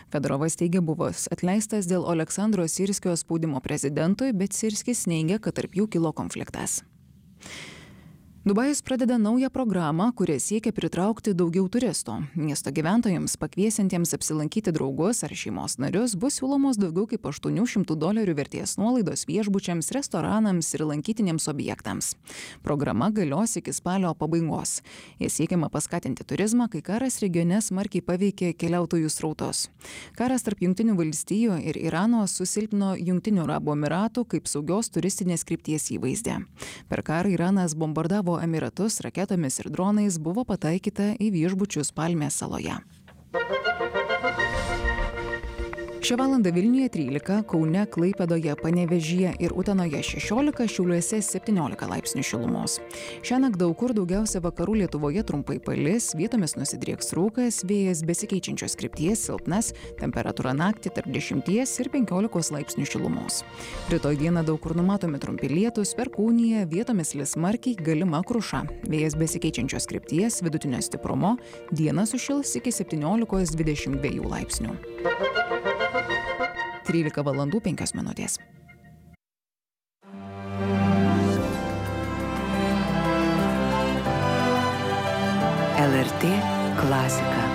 Fedorovas teigia buvęs atleistas dėl Oleksandro Sirskio spaudimo prezidentui, bet Sirskis neigia, kad tarp jų kilo konfliktas. Dubajus pradeda naują programą, kuria siekia pritraukti daugiau turistų. Miesto gyventojams pakviesiantiems apsilankyti draugus ar šeimos narius bus siūlomos daugiau kaip $800 vertės nuolaidos viešbučiams, restoranams ir lankytiniams objektams. Programa galios iki spalio pabaigos. Jie siekiama paskatinti turizmą, kai karas regione smarkiai paveikė keliautojų srautus. Karas tarp Jungtinių valstijų ir Irano susilpnino Jungtinių Arabų Emiratų kaip saugios turistinės krypties įvaizdį. Per karą Iranas bombardavo Emiratus raketomis ir dronais, buvo pataikyta į viešbučius Palmės saloje. Šią valandą Vilniuje 13, Kaune, Klaipėdoje, Panevėžyje ir Utenoje 16, Šiauliuose 17 laipsnių šilumos. Šiąnakt daug kur daugiausia vakarų Lietuvoje trumpai palis, vietomis nusidrieks rūkas, vėjas besikeičiančios krypties silpnas, temperatūra naktį tarp 10 ir 15 laipsnių šilumos. Rytoj dieną daug kur numatomi trumpi lietūs, Perkūnija, vietomis lis smarkiai, galima kruša. Vėjas besikeičiančios krypties, vidutinio stiprumo, dieną sušils iki 17-22 laipsnių. 13 valandų 5 minutės. LRT klasika.